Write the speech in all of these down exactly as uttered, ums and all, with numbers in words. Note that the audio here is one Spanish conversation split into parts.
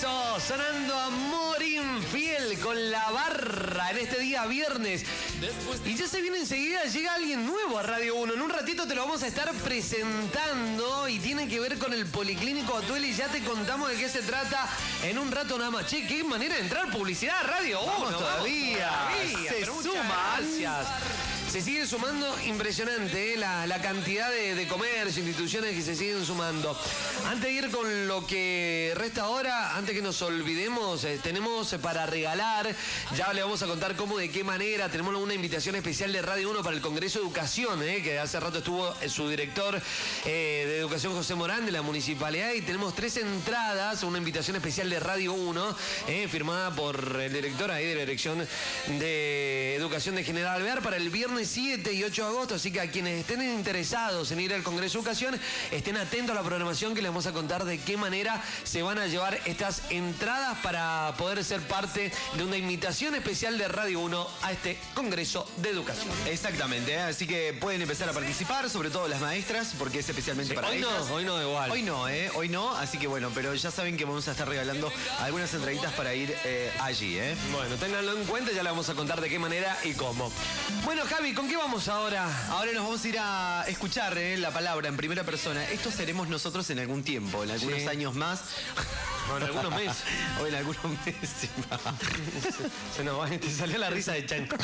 Eso, sonando Amor Infiel con La Barra en este día viernes. Y ya se viene enseguida, llega alguien nuevo a Radio uno. En un ratito te lo vamos a estar presentando y tiene que ver con el Policlínico Atuel y ya te contamos de qué se trata en un rato nada más. Che, qué manera de entrar publicidad a Radio uno. Vamos todavía. Vamos todavía. Se Pero muchas suman. gracias. Se sigue sumando, impresionante, ¿eh? la, la cantidad de, de comercio, instituciones que se siguen sumando. Antes de ir con lo que resta ahora, antes que nos olvidemos, eh, tenemos para regalar, ya le vamos a contar cómo, de qué manera, tenemos una invitación especial de Radio uno para el Congreso de Educación, eh, que hace rato estuvo eh, su director eh, de Educación, José Morán, de la Municipalidad, y tenemos tres entradas, una invitación especial de Radio uno, eh, firmada por el director ahí de la Dirección de Educación de General Alvear para el viernes siete y ocho de agosto, así que a quienes estén interesados en ir al Congreso de Educación, estén atentos a la programación que les vamos a contar de qué manera se van a llevar estas entradas para poder ser parte de una invitación especial de Radio uno a este Congreso de Educación. Exactamente, ¿eh? Así que pueden empezar a participar, sobre todo las maestras, porque es especialmente Sí, para hoy ellas. no, hoy no igual. Hoy no, ¿eh? Hoy no, así que bueno, pero ya saben que vamos a estar regalando algunas entraditas para ir eh, allí, ¿eh? Bueno, ténganlo en cuenta, ya les vamos a contar de qué manera y cómo. Bueno, Javi, ¿con qué vamos ahora? Ahora nos vamos a ir a escuchar eh, la palabra en primera persona. Esto seremos nosotros en algún tiempo, en algunos Sí. años más. O en algunos meses. O en algunos meses más. Se nos va, te salió la risa de Chan.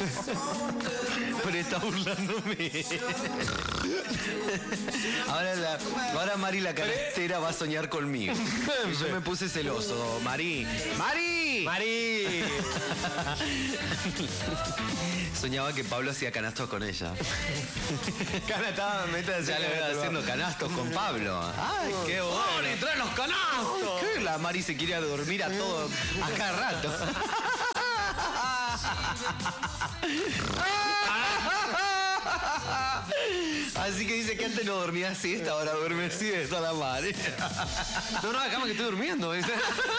Pero está burlándome. Ahora, la, ahora Mari la canastera va a soñar conmigo. Y yo me puse celoso. Mari. ¡Mari! ¡Mari! Soñaba que Pablo hacía canastos con ella. Cana estaba meta Ya le voy haciendo canastos con Pablo. ¡Ay, qué bueno! ¡Pobre, trae los canastos! ¿Qué? La Mari se quiere dormir a todo a cada rato. Así que dice que antes no dormía siesta, ahora duerme siesta la Mari. No, no, acá que estoy durmiendo. ¿Viste?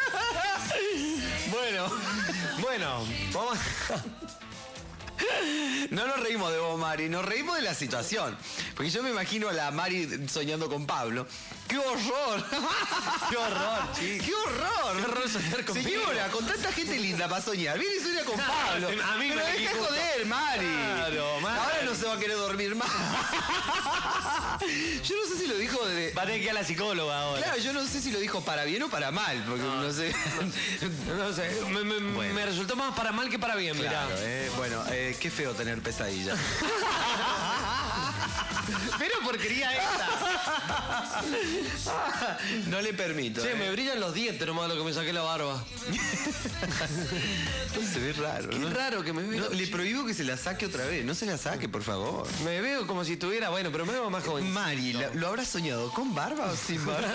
Bueno, Bueno, vamos. no nos reímos de vos, Mari, nos reímos de la situación. Porque yo me imagino a la Mari soñando con Pablo. ¡Qué horror! ¡Qué horror, chico! ¡Qué horror! ¡Qué horror soñar conmigo! Señora, con tanta gente linda para soñar. Viene y sueña con Claro, Pablo. a mí me Pero elegí deja de justo. joder, Mari. Claro, Mari. Ahora no se va a querer dormir más. Yo no sé si lo dijo de... Va a tener que ir a la psicóloga ahora. Claro, yo no sé si lo dijo para bien o para mal, porque no, sé. No sé, me, me- Bueno. me resultó más para mal que para bien, Claro, mirá. eh, bueno, eh, qué feo tener pesadillas. Pero porquería esta. No le permito. Che, eh. me brillan los dientes nomás lo que me saqué la barba. Se ve raro, Qué ¿no? raro que me veo. No, le prohíbo que se la saque otra vez. No se la saque, por favor. Me veo como si estuviera, bueno, pero me veo más joven. Mari, ¿lo, lo habrás soñado con barba o sin barba?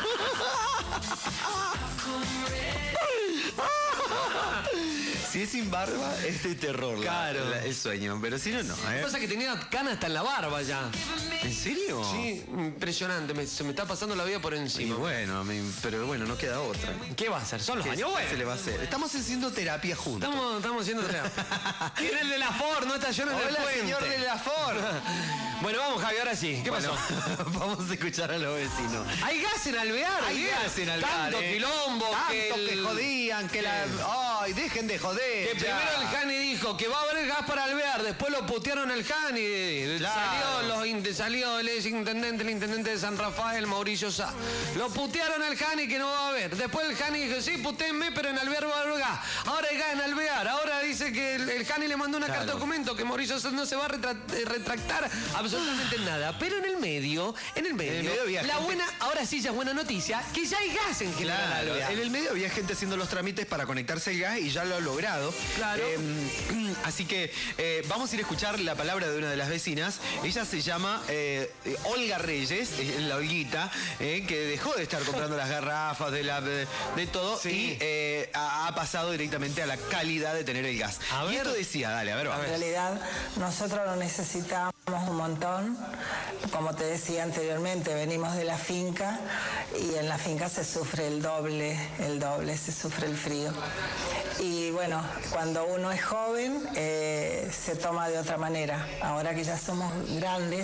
Si es sin barba, es de terror la- Claro. la- el sueño. Pero si no, no. Lo que ¿eh? pasa es que tenía canas hasta en la barba ya. ¿En serio? Sí, impresionante. me- se me está pasando la vida por Y encima. bueno, me- pero bueno, no queda otra. ¿Qué va a hacer? Son los ¿Qué años se buenos. le va a hacer? Estamos haciendo terapia juntos. Estamos, estamos haciendo terapia. ¿Quién es el de la Ford? No está yo en el Hola, puente. señor de la Ford. Bueno, vamos, Javi, ahora sí. ¿Qué Bueno, pasó? vamos a escuchar a los vecinos. Hay gas en Alvear. Hay bien. gas en Alvear, Tanto eh. quilombo. Tanto que, que, el- jodían, que la... ¡Ay, dejen de joder! Que ya. primero el Jani dijo que va a haber gas para Alvear, después lo putearon el Jani, Claro. salió, los in- salió el ex intendente, el intendente de San Rafael, Mauricio Sá. Lo putearon al Jani que no va a haber. Después el Jani dijo, sí, putéenme, pero en Alvear va a haber gas. Ahora hay gas en Alvear. Ahora dice que el, el Jani le mandó una Claro. carta documento que Mauricio Sá no se va a retra- eh, retractar absolutamente nada. Pero en el medio, en el medio, En el medio había la gente- buena, ahora sí ya es buena noticia, que ya hay gas en general en Claro, Alvear. en el medio había gente haciendo los trámites para conectarse al gas y ya lo ha logrado. Claro. Eh, así que eh, vamos a ir a escuchar la palabra de una de las vecinas. Ella se llama eh, eh, Olga Reyes, eh, la Olguita, eh, que dejó de estar comprando las garrafas, de, la, de, de todo, Sí. y eh, ha, ha pasado directamente a la calidad de tener el gas. A y ver. esto decía, dale, a ver, vamos. En realidad nosotros lo necesitamos un montón. Como te decía anteriormente, venimos de la finca y en la finca se sufre el doble, el doble, se sufre el frío. Y bueno, cuando uno es joven eh, se toma de otra manera. Ahora que ya somos grandes,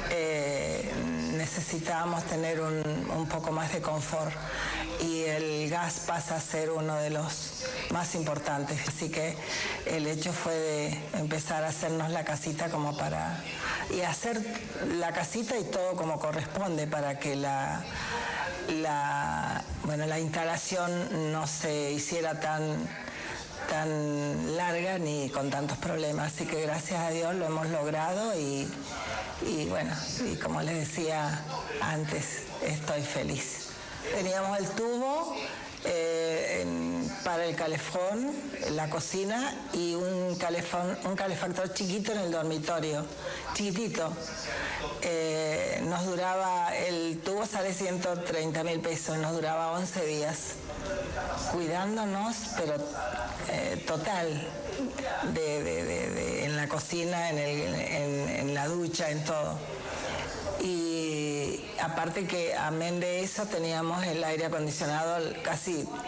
eh, necesitamos tener un, un poco más de confort. Y el gas pasa a ser uno de los más importantes. Así que el hecho fue de empezar a hacernos la casita como para... y hacer la casita y todo como corresponde para que la, la, bueno, la instalación no se hiciera tan, tan larga ni con tantos problemas. Así que gracias a Dios lo hemos logrado y, y bueno, y como les decía antes, estoy feliz. Teníamos el tubo eh, en, para el calefón, la cocina y un, calefón, un calefactor chiquito en el dormitorio, chiquitito. Eh, nos duraba, el tubo sale ciento treinta mil pesos, nos duraba once días, cuidándonos, pero eh, total, de, de, de, de, en la cocina, en, el, en, en la ducha, en todo. Y aparte que, amén de eso, teníamos el aire acondicionado casi